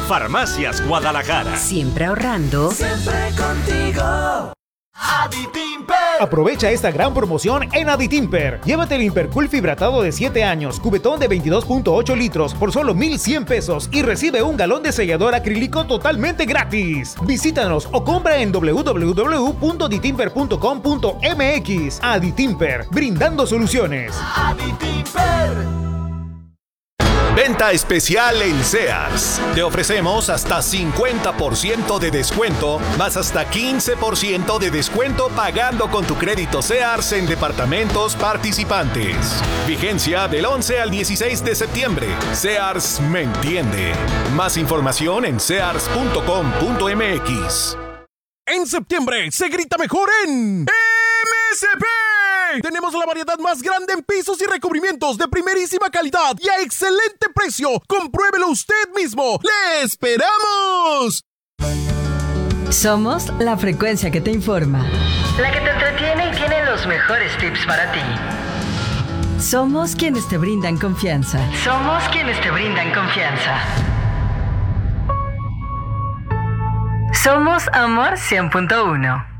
Farmacias Guadalajara. Siempre ahorrando. Siempre contigo. Aditimper. Aprovecha esta gran promoción en Aditimper. Llévate el Impercool fibratado de 7 años, cubetón de 22.8 litros por solo 1,100 pesos y recibe un galón de sellador acrílico totalmente gratis. Visítanos o compra en www.aditimper.com.mx. Aditimper, brindando soluciones. Aditimper. Venta especial en Sears. Te ofrecemos hasta 50% de descuento, más hasta 15% de descuento pagando con tu crédito Sears en departamentos participantes. Vigencia del 11 al 16 de septiembre. Sears me entiende. Más información en sears.com.mx. En septiembre se grita mejor en MSP. Tenemos la variedad más grande en pisos y recubrimientos de primerísima calidad y a excelente precio. Compruébelo usted mismo. ¡Le esperamos! Somos la frecuencia que te informa, la que te entretiene y tiene los mejores tips para ti. Somos quienes te brindan confianza. Somos quienes te brindan confianza. Somos Amor 100.1.